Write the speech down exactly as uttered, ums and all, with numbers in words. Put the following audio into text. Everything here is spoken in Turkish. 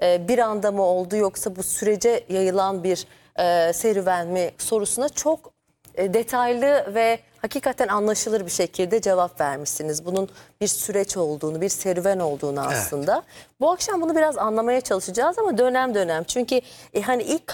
e, bir anda mı oldu yoksa bu sürece yayılan bir e, serüven mi sorusuna çok e, detaylı ve hakikaten anlaşılır bir şekilde cevap vermişsiniz. Bunun bir süreç olduğunu, bir serüven olduğunu aslında. Evet. Bu akşam bunu biraz anlamaya çalışacağız ama dönem dönem. Çünkü e, hani ilk